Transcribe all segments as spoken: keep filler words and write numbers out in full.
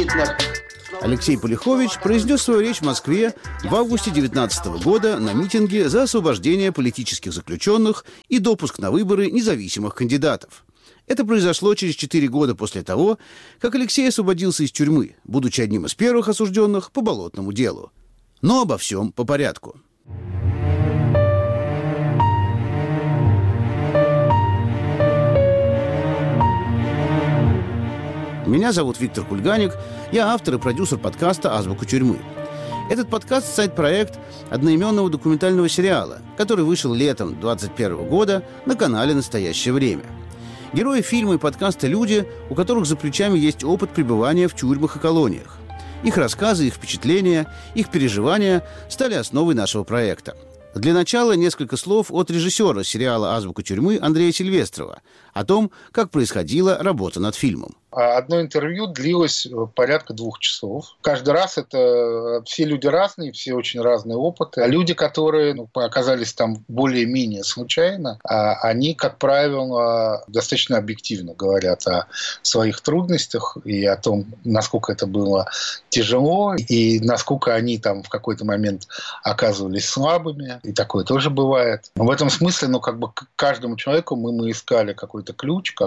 защитных. Алексей Полихович произнес свою речь в Москве в августе две тысячи девятнадцатого года на митинге за освобождение политических заключенных и допуск на выборы независимых кандидатов. Это произошло через четыре года после того, как Алексей освободился из тюрьмы, будучи одним из первых осужденных по болотному делу. Но обо всем по порядку. Меня зовут Виктор Кульганик, я автор и продюсер подкаста «Азбука тюрьмы». Этот подкаст – сайт-проект одноименного документального сериала, который вышел летом двадцать первого года на канале «Настоящее время». Герои фильма и подкаста – люди, у которых за плечами есть опыт пребывания в тюрьмах и колониях. Их рассказы, их впечатления, их переживания стали основой нашего проекта. Для начала несколько слов от режиссера сериала «Азбука тюрьмы» Андрея Сильвестрова о том, как происходила работа над фильмом. Одно интервью длилось порядка двух часов. Каждый раз это все люди разные, все очень разные опыты. А люди, которые ну, оказались там более-менее случайно, они, как правило, достаточно объективно говорят о своих трудностях и о том, насколько это было тяжело, и насколько они там в какой-то момент оказывались слабыми. И такое тоже бывает. Но в этом смысле, ну, как бы к каждому человеку мы, мы искали какой-то ключ, как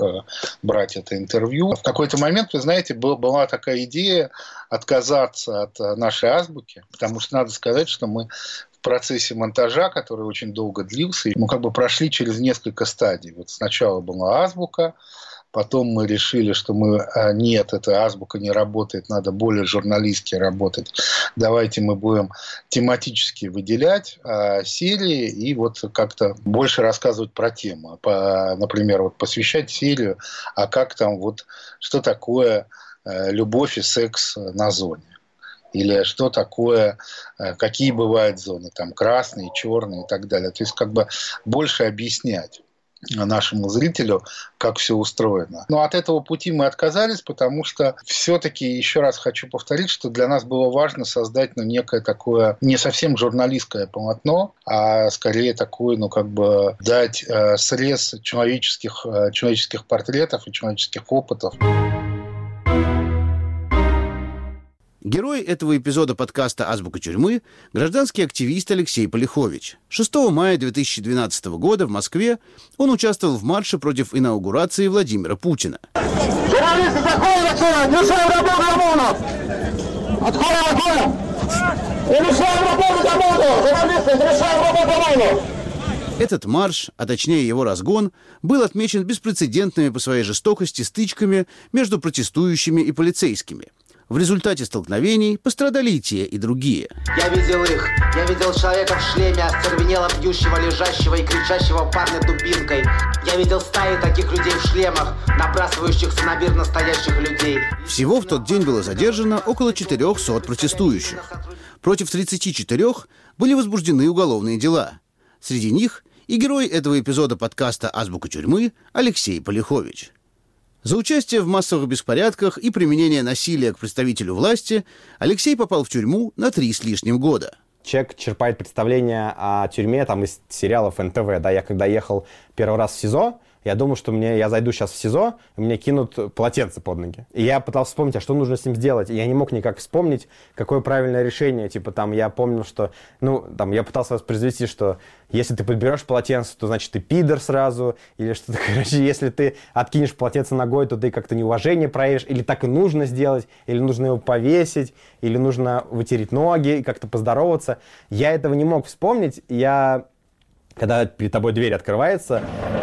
брать это интервью. В какой-то момент, вы знаете, был, была такая идея отказаться от нашей азбуки, потому что надо сказать, что мы в процессе монтажа, который очень долго длился, мы как бы прошли через несколько стадий. Вот сначала была азбука, потом мы решили, что мы, нет, эта азбука не работает, надо более журналистски работать. Давайте мы будем тематически выделять а, серии и вот как-то больше рассказывать про тему. По, например, вот посвящать серию, а как там вот, что такое а, любовь и секс на зоне. Или что такое, какие бывают зоны, там красные, черные и так далее. То есть как бы больше объяснять нашему зрителю, как все устроено. Но от этого пути мы отказались, потому что все-таки, еще раз хочу повторить, что для нас было важно создать ну, некое такое, не совсем журналистское полотно, а скорее такое, ну, как бы дать э, срез человеческих, э, человеческих портретов и человеческих опытов. Герой этого эпизода подкаста «Азбука тюрьмы» – гражданский активист Алексей Полихович. шестого мая две тысячи двенадцатого года в Москве он участвовал в марше против инаугурации Владимира Путина. Журналисты, заходим отсюда! Мешаем работу ОМОНов! Отходим, отходим! И мешаем работу ОМОНов! Журналисты, мешаем работу ОМОНов! Этот марш, а точнее его разгон, был отмечен беспрецедентными по своей жестокости стычками между протестующими и полицейскими. В результате столкновений пострадали и те, и другие. Я видел их. Я видел человека в шлеме, остервенело бьющего, лежащего и кричащего парня дубинкой. Я видел стаи таких людей в шлемах, набрасывающихся на мирно стоящих людей. Всего в тот день было задержано около четырехсот протестующих. Против тридцати четырёх были возбуждены уголовные дела. Среди них и герой этого эпизода подкаста «Азбука тюрьмы» Алексей Полихович. За участие в массовых беспорядках и применение насилия к представителю власти Алексей попал в тюрьму на три с лишним года. Человек черпает представление о тюрьме там, из сериалов эн тэ вэ. Да, я когда ехал первый раз в СИЗО, я думал, что мне, я зайду сейчас в СИЗО, и мне кинут полотенце под ноги. И я пытался вспомнить, а что нужно с ним сделать. И я не мог никак вспомнить, какое правильное решение. Типа там я помнил, что... Ну, там я пытался воспроизвести, что если ты подберешь полотенце, то значит ты пидор сразу. Или что-то, короче, если ты откинешь полотенце ногой, то ты как-то неуважение проявишь. Или так и нужно сделать, или нужно его повесить, или нужно вытереть ноги и как-то поздороваться. Я этого не мог вспомнить. Я... Когда перед тобой дверь открывается...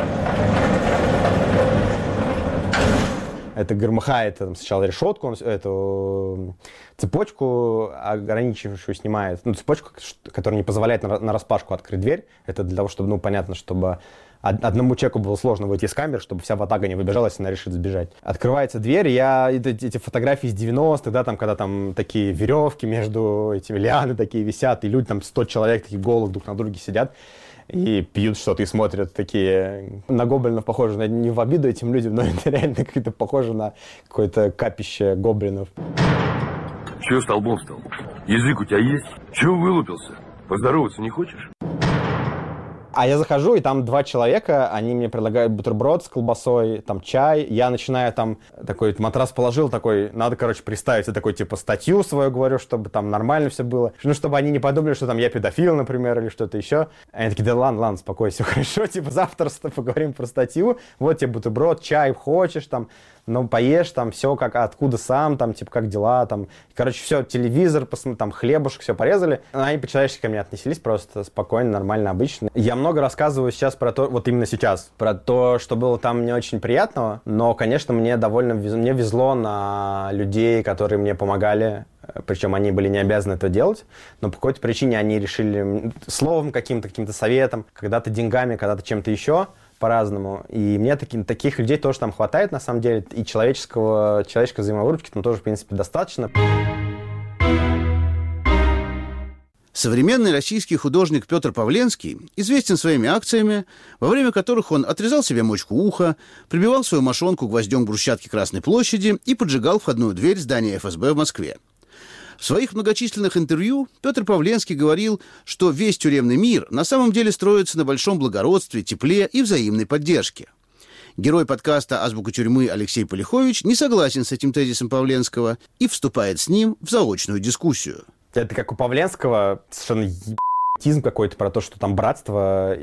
Это громыхает там, сначала решетку, он эту цепочку ограничивающую снимает. Ну, цепочку, которая не позволяет на, на распашку открыть дверь. Это для того, чтобы, ну, понятно, чтобы одному человеку было сложно выйти из камеры, чтобы вся ватага не выбежала, если она решит сбежать. Открывается дверь, я эти, эти фотографии из девяностых, да, там, когда там такие веревки между этими лианы такие висят, и люди, там, сто человек такие голых друг на друге сидят. И пьют что-то и смотрят такие на гоблинов похоже, на, не в обиду этим людям, но это реально как-то похоже на какое-то капище гоблинов. Чего столбом стал? Язык у тебя есть? Чего вылупился? Поздороваться не хочешь? А я захожу, и там два человека, они мне предлагают бутерброд с колбасой, там чай. Я начинаю там, такой матрас положил, такой, надо, короче, представить, я такой, типа, статью свою говорю, чтобы там нормально все было. Ну, чтобы они не подумали, что там я педофил, например, или что-то еще. Они такие, да ладно, ладно, спокойно, все хорошо, типа, завтра поговорим про статью. Вот тебе бутерброд, чай хочешь, там, ну, поешь, там, все, как, откуда сам, там, типа, как дела, там. Короче, все, телевизор, там, хлебушек, все порезали. Они по-человечески ко мне отнеслись просто спокойно, нормально, обычно. Я много рассказываю сейчас про то, вот именно сейчас, про то, что было там не очень приятного, но, конечно, мне довольно, мне везло на людей, которые мне помогали, причем они были не обязаны это делать, но по какой-то причине они решили словом каким-то, каким-то советом, когда-то деньгами, когда-то чем-то еще, по-разному. И мне таки, таких людей тоже там хватает, на самом деле, и человеческого, человеческой взаимовыручки там тоже, в принципе, достаточно. Современный российский художник Петр Павленский известен своими акциями, во время которых он отрезал себе мочку уха, прибивал свою мошонку гвоздем к брусчатке Красной площади и поджигал входную дверь здания эф эс бэ в Москве. В своих многочисленных интервью Петр Павленский говорил, что весь тюремный мир на самом деле строится на большом благородстве, тепле и взаимной поддержке. Герой подкаста «Азбука тюрьмы» Алексей Полихович не согласен с этим тезисом Павленского и вступает с ним в заочную дискуссию. Это как у Павленского совершенно ебатизм какой-то про то, что там братство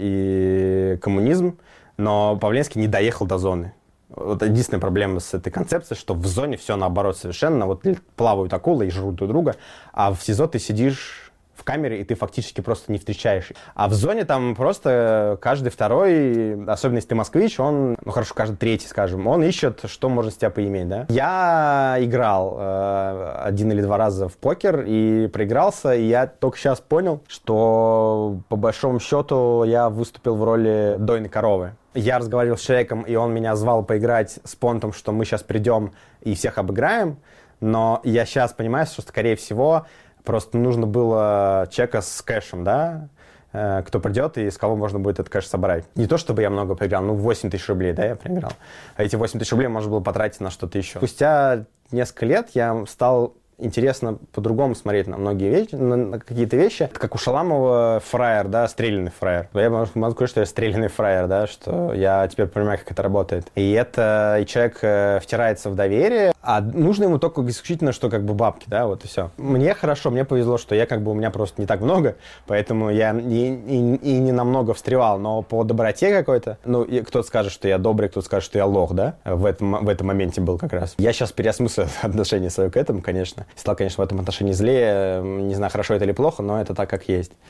и коммунизм, но Павленский не доехал до зоны. Вот единственная проблема с этой концепцией, что в зоне все наоборот совершенно. Вот плавают акулы и жрут друг друга, а в СИЗО ты сидишь в камере, и ты фактически просто не встречаешь. А в зоне там просто каждый второй, особенно если ты москвич, он, ну хорошо, каждый третий, скажем, он ищет, что может с тебя поиметь, да. Я играл э, один или два раза в покер и проигрался, и я только сейчас понял, что по большому счету я выступил в роли дойной коровы. Я разговаривал с человеком, и он меня звал поиграть с понтом, что мы сейчас придем и всех обыграем, но я сейчас понимаю, что, скорее всего, просто нужно было человека с кэшем, да, э, кто придет и с кого можно будет этот кэш собрать. Не то, чтобы я много проиграл, ну, восемь тысяч рублей, да, я проиграл. А эти восемь тысяч рублей можно было потратить на что-то еще. Спустя несколько лет я стал интересно по-другому смотреть на многие вещи, на какие-то вещи. Это как у Шаламова фраер, да, стрелянный фраер. Я могу сказать, что я стрелянный фраер, да, что я теперь понимаю, как это работает. И это, и человек э, втирается в доверие, а нужно ему только исключительно, что как бы бабки, да, вот и все. Мне хорошо, мне повезло, что я как бы, у меня просто не так много, поэтому я и, и, и не намного встревал, но по доброте какой-то, ну, кто-то скажет, что я добрый, кто-то скажет, что я лох, да, в этом, в этом моменте был как раз. Я сейчас переосмыслю отношение свое к этому, конечно. Стал, конечно, в этом отношении злее. Не знаю, хорошо это или плохо, но это так, как есть.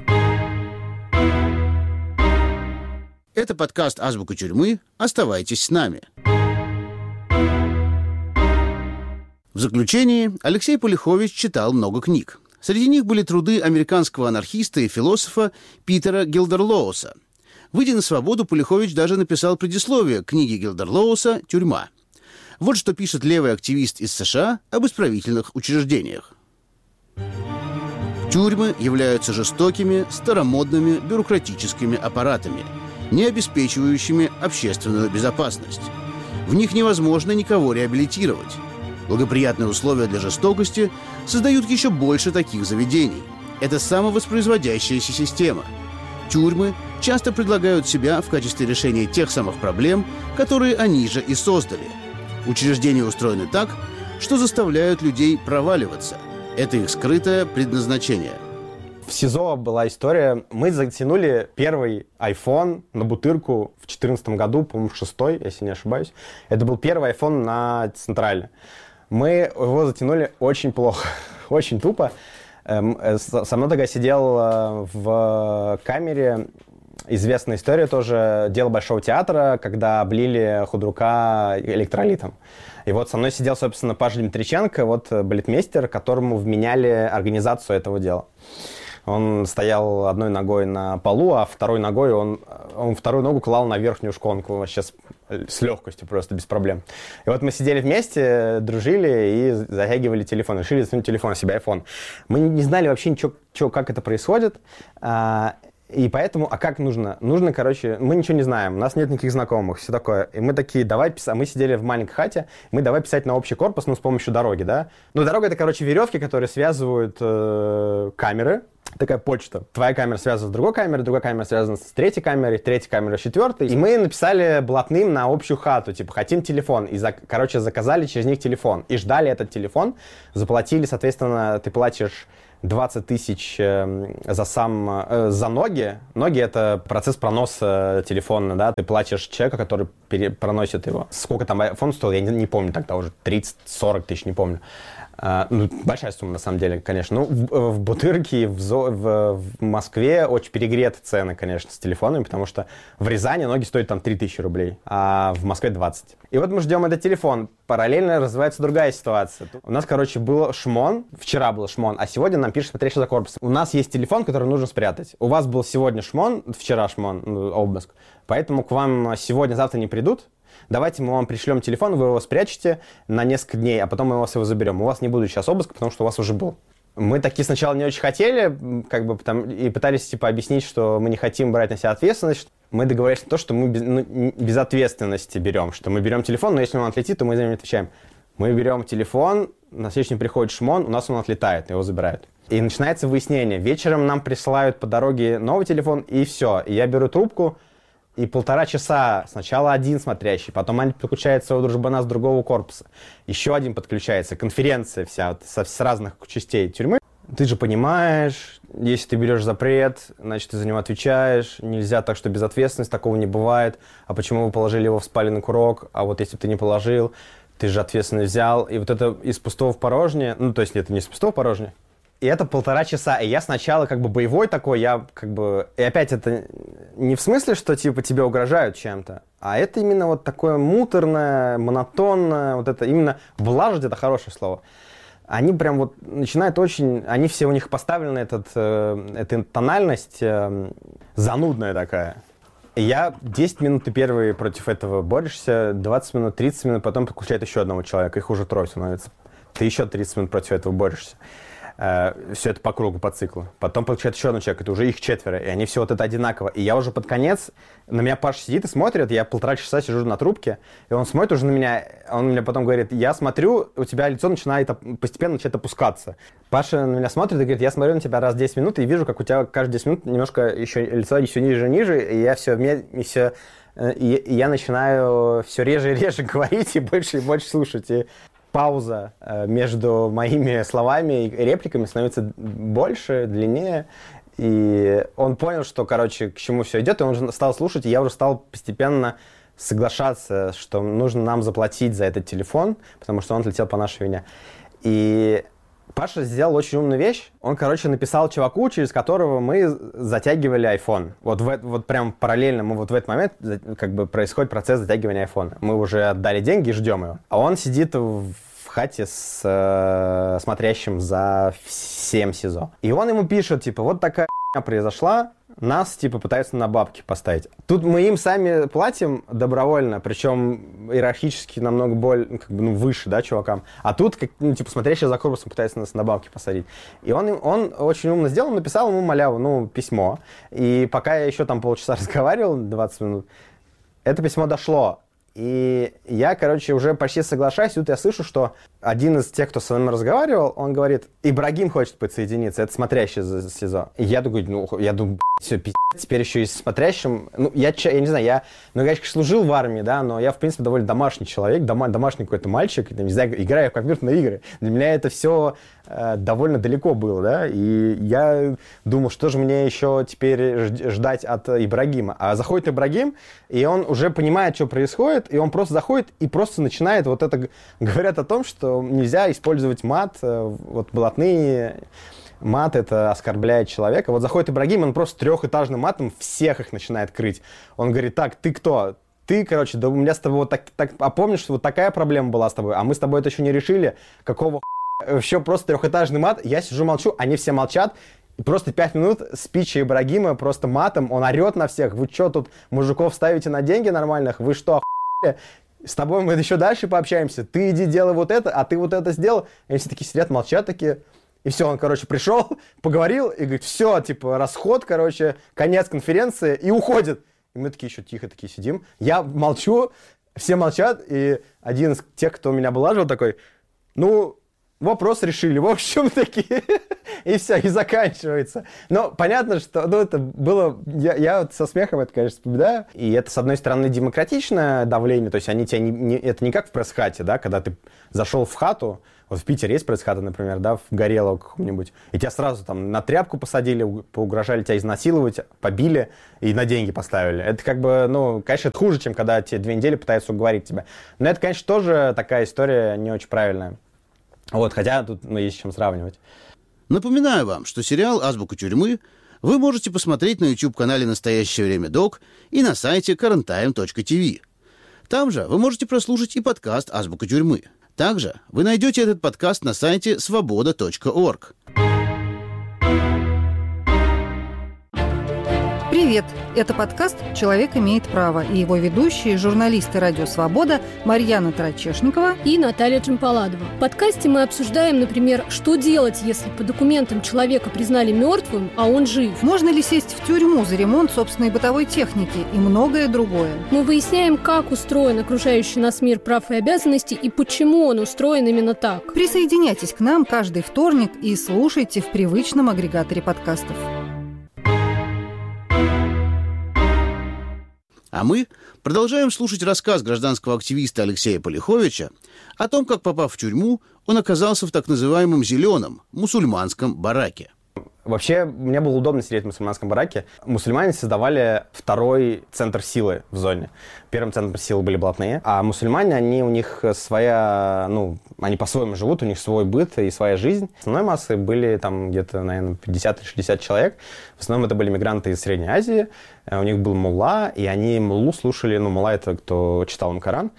Это подкаст «Азбука тюрьмы». Оставайтесь с нами. В заключении Алексей Полихович читал много книг. Среди них были труды американского анархиста и философа Питера Гилдерлоуса. Выйдя на свободу, Полихович даже написал предисловие к книге Гилдерлоуса «Тюрьма». Вот что пишет левый активист из США об исправительных учреждениях. Тюрьмы являются жестокими, старомодными бюрократическими аппаратами, не обеспечивающими общественную безопасность. В них невозможно никого реабилитировать. Благоприятные условия для жестокости создают еще больше таких заведений. Это самовоспроизводящаяся система. Тюрьмы часто предлагают себя в качестве решения тех самых проблем, которые они же и создали. Учреждения устроены так, что заставляют людей проваливаться. Это их скрытое предназначение. В СИЗО была история. Мы затянули первый iPhone на бутырку в две тысячи четырнадцатом году, по-моему, шестой, если не ошибаюсь. Это был первый iPhone на Централе. Мы его затянули очень плохо, очень тупо. Со мной тогда сидел в камере. Известная история тоже, дело Большого театра, когда облили худрука электролитом. И вот со мной сидел, собственно, Паша Дмитриченко, вот балетмейстер, которому вменяли организацию этого дела. Он стоял одной ногой на полу, а второй ногой он, он вторую ногу клал на верхнюю шконку вообще с, с легкостью, просто без проблем. И вот мы сидели вместе, дружили и затягивали телефон. Решили засунуть телефон, себе iPhone. Мы не знали вообще ничего, что, как это происходит. И поэтому, а как нужно? Нужно, короче, мы ничего не знаем, у нас нет никаких знакомых, все такое. И мы такие, давай писать, мы сидели в маленькой хате, мы давай писать на общий корпус, ну, с помощью дороги, да? Ну, дорога — это, короче, веревки, которые связывают э, камеры, такая почта. Твоя камера связана с другой камерой, другая камера связана с третьей камерой, третья камера с четвертой. И мы написали блатным на общую хату, типа, хотим телефон. И, за, короче, заказали через них телефон. И ждали этот телефон. Заплатили, соответственно, ты платишь двадцать тысяч э, за сам, э, за ноги. Ноги — это процесс проноса телефона, да. Ты платишь человека, который пере, проносит его. Сколько там iPhone стоил, я не, не помню тогда уже, тридцать-сорок тысяч, не помню. Uh, ну, большая сумма, на самом деле, конечно. Ну, в, в Бутырке, в, Зо, в, в Москве очень перегреты цены, конечно, с телефонами, потому что в Рязани ноги стоят там три тысячи рублей, а в Москве двадцать. И вот мы ждем этот телефон. Параллельно развивается другая ситуация. У нас, короче, был шмон, вчера был шмон, а сегодня нам пишет смотрящий за корпусом. У нас есть телефон, который нужно спрятать. У вас был сегодня шмон, вчера шмон, ну, обыск, поэтому к вам сегодня-завтра не придут. Давайте мы вам пришлем телефон, вы его спрячете на несколько дней, а потом мы у вас его заберем. У вас не будет сейчас обыска, потому что у вас уже был. Мы такие сначала не очень хотели, как бы, там, и пытались, типа, объяснить, что мы не хотим брать на себя ответственность. Мы договорились на то, что мы без, ну, без ответственности берем, что мы берем телефон, но если он отлетит, то мы за него отвечаем. Мы берем телефон, на следующий день приходит шмон, у нас он отлетает, его забирают. И начинается выяснение. Вечером нам присылают по дороге новый телефон, и все. И я беру трубку, и полтора часа сначала один смотрящий, потом они подключают своего дружбана с другого корпуса, еще один подключается, конференция вся вот, со, с разных частей тюрьмы. Ты же понимаешь, если ты берешь запрет, значит, ты за него отвечаешь, нельзя так, что безответственность, такого не бывает. А почему вы положили его в спаленный курок, а вот если бы ты не положил, ты же ответственность взял. И вот это из пустого в порожнее, ну, то есть это не из пустого в порожнее. И это полтора часа. И я сначала как бы боевой такой, я как бы... И опять это не в смысле, что типа тебе угрожают чем-то, а это именно вот такое муторное, монотонное, вот это именно влажить, это хорошее слово. Они прям вот начинают очень... Они все, у них поставлена этот, э, эта тональность э, занудная такая. И я десять минут ты первый против этого борешься, двадцать минут, тридцать минут, потом подключает еще одного человека, их уже трое становится. Ты еще тридцать минут против этого борешься. Uh, все это по кругу, по циклу. Потом получает еще один человек, это уже их четверо, и они все вот это одинаково. И я уже под конец, на меня Паша сидит и смотрит, я полтора часа сижу на трубке, и он смотрит уже на меня, он мне потом говорит, я смотрю, у тебя лицо начинает постепенно начинает опускаться. Паша на меня смотрит и говорит, я смотрю на тебя раз в десять минут и вижу, как у тебя каждые десять минут немножко еще лицо еще ниже и ниже, и я все, мне, и все, и, и я начинаю все реже и реже говорить и больше и больше слушать. И пауза э, между моими словами и репликами становится больше, длиннее. И он понял, что, короче, к чему все идет, и он уже стал слушать, и я уже стал постепенно соглашаться, что нужно нам заплатить за этот телефон, потому что он отлетел по нашей вине. И Паша сделал очень умную вещь. Он, короче, написал чуваку, через которого мы затягивали iPhone. Вот, в, вот прям параллельно мы вот в этот момент как бы происходит процесс затягивания iPhone. Мы уже отдали деньги и ждем его. А он сидит в хате с э, смотрящим за всем СИЗО. И он ему пишет, типа, вот такая произошла, нас, типа, пытаются на бабки поставить. Тут мы им сами платим добровольно, причем иерархически намного более, как бы, ну, выше, да, чувакам. А тут, как, ну, типа, смотрящий за корпусом пытается нас на бабки посадить. И он, он очень умно сделал, написал ему маляву, ну, письмо. И пока я еще там полчаса разговаривал, двадцать минут, это письмо дошло. И я, короче, уже почти соглашаюсь, тут я слышу, что один из тех, кто со мной разговаривал, он говорит, Ибрагим хочет подсоединиться, это смотрящий за СИЗО. И я думаю, ну, я думаю, все, пи***, теперь еще и с смотрящим. Ну, я, я не знаю, я, ну, я, конечно, служил в армии, да, но я, в принципе, довольно домашний человек, дома, домашний какой-то мальчик, не знаю, играю в компьютерные игры. Для меня это все э, довольно далеко было, да, и я думал, что же мне еще теперь ждать от Ибрагима. А заходит Ибрагим, и он уже понимает, что происходит, и он просто заходит и просто начинает вот это, говорят о том, что нельзя использовать мат, вот блатные, мат это оскорбляет человека. Вот заходит Ибрагим, он просто трехэтажным матом всех их начинает крыть. Он говорит, так, ты кто? Ты, короче, да у меня с тобой вот так, так, а помнишь, что вот такая проблема была с тобой, а мы с тобой это еще не решили? Какого х**? Еще просто трехэтажный мат, я сижу молчу, они все молчат. И просто пять минут спича Ибрагима просто матом, он орет на всех. Вы что тут, мужиков ставите на деньги нормальных? Вы что, охуели? С тобой мы еще дальше пообщаемся. Ты иди делай вот это, а ты вот это сделал. И они все такие сидят, молчат такие. И все, он, короче, пришел, поговорил и говорит, все, типа, расход, короче, конец конференции, и уходит. И мы такие еще тихо такие сидим. Я молчу, все молчат, и один из тех, кто меня облаживал, такой, ну, вопрос решили, в общем, такие, и все, и заканчивается. Но понятно, что ну, это было... Я, я вот со смехом это, конечно, вспоминаю. И это, с одной стороны, демократичное давление, то есть они тебя не, не, это не как в пресс-хате, да, когда ты зашел в хату, вот в Питере есть пресс-хата, например, да, в Горелого каком-нибудь, и тебя сразу там на тряпку посадили, поугрожали тебя изнасиловать, побили и на деньги поставили. Это как бы, ну, конечно, это хуже, чем когда тебе две недели пытаются уговорить тебя. Но это, конечно, тоже такая история не очень правильная. Вот, хотя тут ну, есть с чем сравнивать. Напоминаю вам, что сериал «Азбука тюрьмы» вы можете посмотреть на YouTube-канале «Настоящее время док» и на сайте карентайм точка ти ви. Там же вы можете прослушать и подкаст «Азбука тюрьмы». Также вы найдете этот подкаст на сайте свобода точка орг. Привет! Это подкаст «Человек имеет право» и его ведущие, журналисты «Радио Свобода» Марьяна Тарачешникова и Наталья Джампаладова. В подкасте мы обсуждаем, например, что делать, если по документам человека признали мертвым, а он жив. Можно ли сесть в тюрьму за ремонт собственной бытовой техники и многое другое. Мы выясняем, как устроен окружающий нас мир прав и обязанностей и почему он устроен именно так. Присоединяйтесь к нам каждый вторник и слушайте в привычном агрегаторе подкастов. А мы продолжаем слушать рассказ гражданского активиста Алексея Полиховича о том, как, попав в тюрьму, он оказался в так называемом «зеленом» мусульманском бараке. Вообще, мне было удобно сидеть в мусульманском бараке. Мусульмане создавали второй центр силы в зоне. Первым центром силы были блатные, а мусульмане, они у них своя, ну, они по-своему живут, у них свой быт и своя жизнь. Основной массой были там где-то, наверное, пятьдесят или шестьдесят человек. В основном это были мигранты из Средней Азии. У них был мулла, и они муллу слушали, ну, мулла это кто читал им Коран.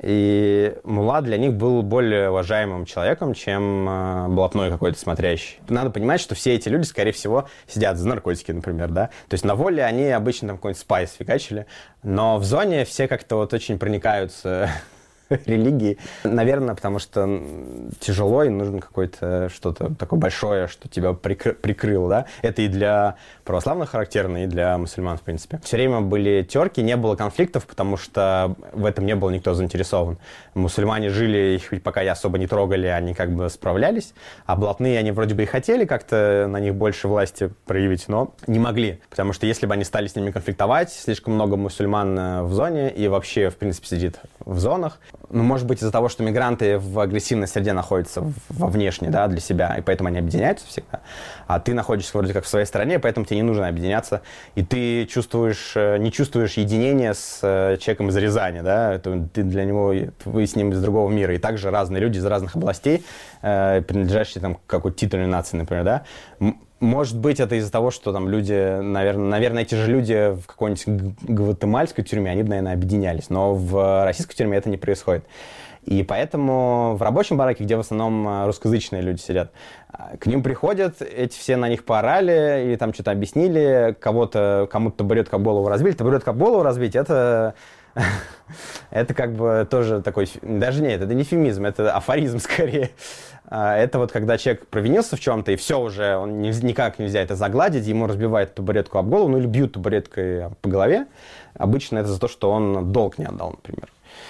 И мулла для них был более уважаемым человеком, чем э, блатной какой-то смотрящий. Надо понимать, что все эти люди, скорее всего, сидят за наркотики, например, да. То есть на воле они обычно там какой-нибудь спайс фигачили, но в зоне все как-то вот очень проникаются религии. Наверное, потому что тяжело, и нужно какое-то что-то такое большое, что тебя прикры- прикрыло, да. Это и для православных характерно, и для мусульман, в принципе. Все время были терки, не было конфликтов, потому что в этом не был никто заинтересован. Мусульмане жили, их пока и особо не трогали, они как бы справлялись, а блатные, они вроде бы и хотели как-то на них больше власти проявить, но не могли, потому что если бы они стали с ними конфликтовать, слишком много мусульман в зоне и вообще, в принципе, сидит в зонах. Ну, может быть, из-за того, что мигранты в агрессивной среде находятся во внешней, да, для себя, и поэтому они объединяются всегда. А ты находишься вроде как в своей стране, поэтому тебе не нужно объединяться. И ты чувствуешь, не чувствуешь единения с человеком из Рязани, да, ты для него, вы с ним из другого мира. И также разные люди из разных областей, принадлежащие там, к какой-то титульной нации, например, да. Может быть, это из-за того, что там люди, наверное, наверное, эти же люди в какой-нибудь гватемальской тюрьме, они бы, наверное, объединялись. Но в российской тюрьме это не происходит. И поэтому в рабочем бараке, где в основном русскоязычные люди сидят, к ним приходят, эти все на них поорали или там что-то объяснили, кого-то, кому-то табуретку об голову разбили. Табуретку об голову разбить — это... Это как бы тоже такой... Даже нет, это не эвфемизм, это афоризм скорее. Это вот когда человек провинился в чем-то, и все уже, он никак нельзя это загладить, ему разбивают табуретку об голову, ну или бьют табуреткой по голове. Обычно это за то, что он долг не отдал, например.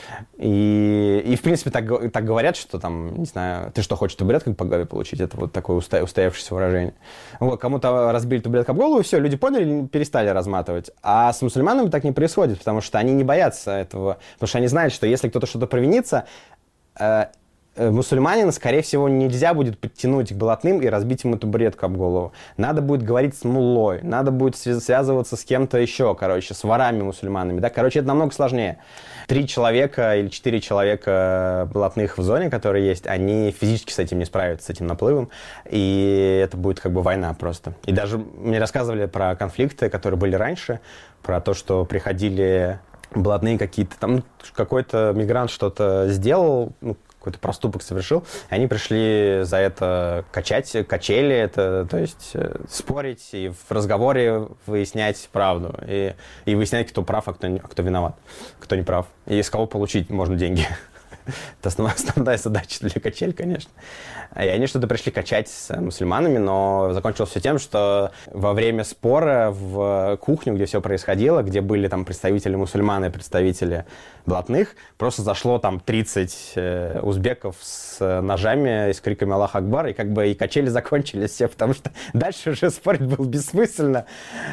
И, и в принципе, так, так говорят, что там, не знаю, ты что, хочешь табуреткой по голове получить? Это вот такое уста, устоявшееся выражение. Вот, кому-то разбили табуретку об голову, и все, люди поняли, перестали разматывать. А с мусульманами так не происходит, потому что они не боятся этого. Потому что они знают, что если кто-то что-то провинится, э, мусульманина, скорее всего, нельзя будет подтянуть к блатным и разбить ему табуретку об голову. Надо будет говорить с муллой, надо будет связываться с кем-то еще, короче, с ворами мусульманами, да, короче, это намного сложнее. Три человека или четыре человека блатных в зоне, которые есть, они физически с этим не справятся, с этим наплывом, и это будет как бы война просто. И даже мне рассказывали про конфликты, которые были раньше, про то, что приходили блатные какие-то, там какой-то мигрант что-то сделал, ну, какой-то проступок совершил, и они пришли за это качать, качели это, то есть спорить и в разговоре выяснять правду, и, и выяснять, кто прав, а кто, а кто виноват, кто не прав, и с кого получить можно деньги. Это основная, основная задача для качель, конечно. И они что-то пришли качать с мусульманами, но закончилось все тем, что во время спора в кухню, где все происходило, где были там представители мусульман и представители блатных, просто зашло там тридцать э, узбеков с ножами и с криками «Аллах Акбар», и как бы и качели закончились все, потому что дальше уже спорить было бессмысленно.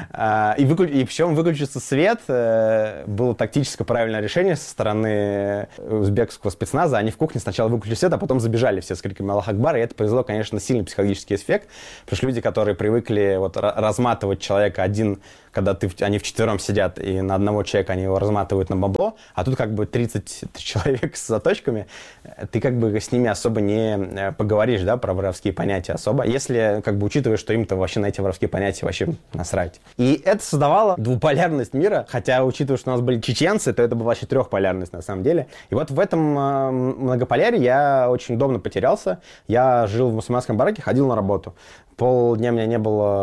А, и, выклю... и причем выключился свет э, было тактически правильное решение со стороны узбекского спецназа. Они в кухне сначала выключили свет, а потом забежали все с криками «Аллах Акбар», и это произвело, конечно, сильный психологический эффект, потому что люди, которые привыкли вот разматывать человека один, когда ты, они вчетвером сидят, и на одного человека они его разматывают на бабло, а тут как бы тридцать человек с заточками, ты как бы с ними особо не поговоришь, да, про воровские понятия особо, если как бы учитывая, что им-то вообще на эти воровские понятия вообще насрать. И это создавало двуполярность мира, хотя, учитывая, что у нас были чеченцы, то это была вообще трехполярность на самом деле. И вот в этом э, многополярии я очень удобно потерялся. Я жил в мусульманском бараке, ходил на работу. Полдня меня не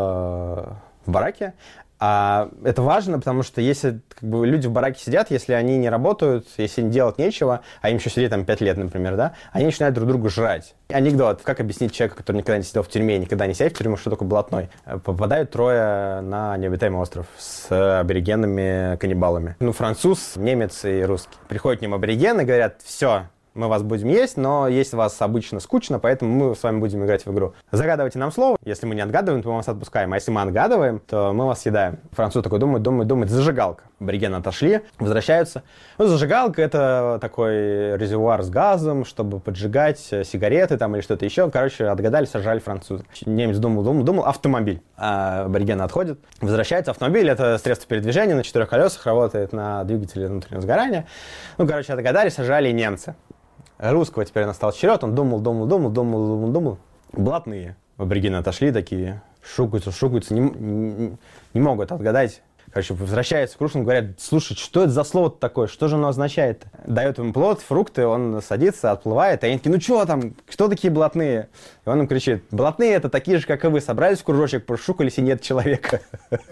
было в бараке. А это важно, потому что если как бы, люди в бараке сидят, если они не работают, если им делать нечего, а им еще сидеть там пять лет, например, да, они начинают друг друга жрать. Анекдот. Как объяснить человеку, который никогда не сидел в тюрьме и никогда не сидел в тюрьму, что такое блатной? Попадают трое на необитаемый остров с аборигенами каннибалами. Ну, француз, немец и русский. Приходят к ним аборигены и говорят: все, мы вас будем есть, но есть вас обычно скучно, поэтому мы с вами будем играть в игру. Загадывайте нам слово. Если мы не отгадываем, то мы вас отпускаем. А если мы отгадываем, то мы вас съедаем. Француз такой думает, думает, думает. Зажигалка. Аборигены отошли, возвращаются. Ну, зажигалка — это такой резервуар с газом, чтобы поджигать сигареты там или что-то еще. Короче, отгадали, сожрали француза. Немец думал, думал, думал. Автомобиль. А аборигены отходят. Возвращается. Автомобиль — это средство передвижения на четырех колесах, работает на двигателе внутреннего сгорания. Ну, короче, отгадали, сожрали немцы. Русского теперь настал черед, он думал, думал, думал, думал, думал, думал. Блатные аборигены отошли такие, шукаются, шукаются, не, не, не могут отгадать. Короче, возвращаются к русскому, говорят: слушай, что это за слово такое, что же оно означает? Дает им плод, фрукты, он садится, отплывает, и они такие: ну что там, кто такие блатные? И он им кричит: блатные — это такие же, как и вы, собрались в кружочек, пошукались, и нет человека.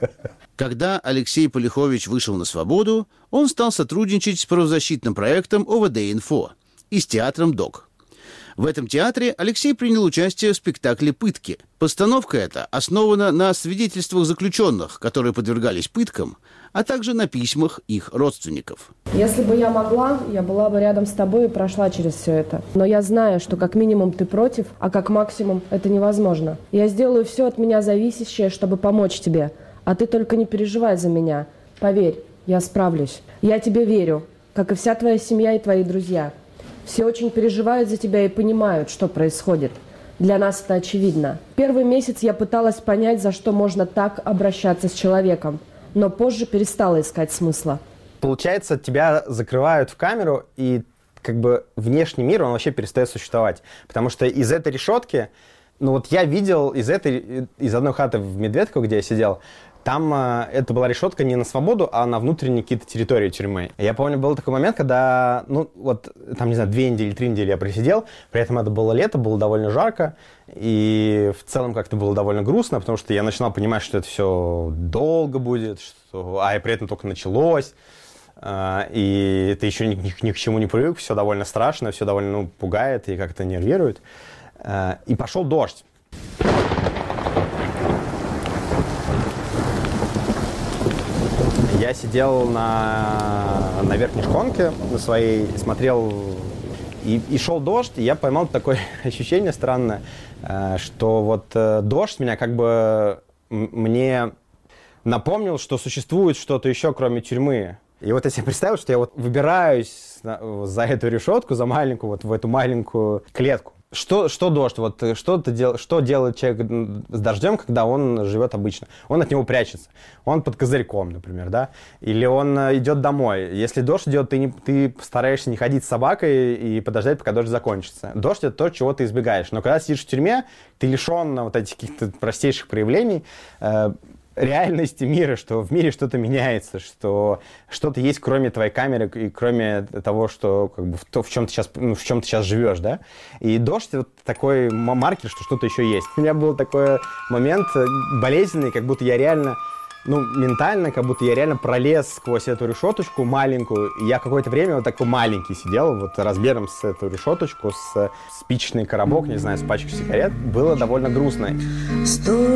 Когда Алексей Полихович вышел на свободу, он стал сотрудничать с правозащитным проектом ОВД-Инфо и с театром ДОК. В этом театре Алексей принял участие в спектакле «Пытки». Постановка эта основана на свидетельствах заключенных, которые подвергались пыткам, а также на письмах их родственников. Если бы я могла, я была бы рядом с тобой и прошла через все это. Но я знаю, что как минимум ты против, а как максимум это невозможно. Я сделаю все от меня зависящее, чтобы помочь тебе. А ты только не переживай за меня. Поверь, я справлюсь. Я тебе верю, как и вся твоя семья и твои друзья. Все очень переживают за тебя и понимают, что происходит. Для нас это очевидно. Первый месяц я пыталась понять, за что можно так обращаться с человеком, но позже перестала искать смысла. Получается, тебя закрывают в камеру, и как бы внешний мир, он вообще перестает существовать. Потому что из этой решетки, ну вот я видел из этой, из одной хаты в Медведково, где я сидел, там э, это была решетка не на свободу, а на внутренние какие-то территории тюрьмы. Я помню, был такой момент, когда, ну, вот, там, не знаю, две недели, три недели я просидел, при этом это было лето, было довольно жарко, и в целом как-то было довольно грустно, потому что я начинал понимать, что это все долго будет, что, а и при этом только началось, э, и ты еще ни, ни, ни к чему не привык, все довольно страшно, все довольно, ну, пугает и как-то нервирует. Э, и пошел дождь. Я сидел на, на верхней шконке на своей, смотрел, и, и шел дождь, и я поймал такое ощущение странное, что вот дождь меня как бы мне напомнил, что существует что-то еще, кроме тюрьмы. И вот я себе представил, что я вот выбираюсь за эту решетку, за маленькую, вот в эту маленькую клетку. Что, что дождь? Вот что, ты дел, что делает человек с дождем, когда он живет обычно? Он от него прячется. Он под козырьком, например, да? Или он идет домой. Если дождь идет, ты, не, ты стараешься не ходить с собакой и подождать, пока дождь закончится. Дождь — это то, чего ты избегаешь. Но когда сидишь в тюрьме, ты лишен вот этих каких-то простейших проявлений, э, реальности мира, что в мире что-то меняется, что что-то есть, кроме твоей камеры и кроме того, что как бы в, то, в чем ты сейчас, ну, в чем ты сейчас живешь, да? И дождь — вот такой маркер, что что-то еще есть. У меня был такой момент болезненный, как будто я реально ну, ментально, как будто я реально пролез сквозь эту решеточку маленькую. И я какое-то время вот такой маленький сидел, вот размером с эту решеточку, с спичечный коробок, не знаю, с пачкой сигарет. Было довольно грустно.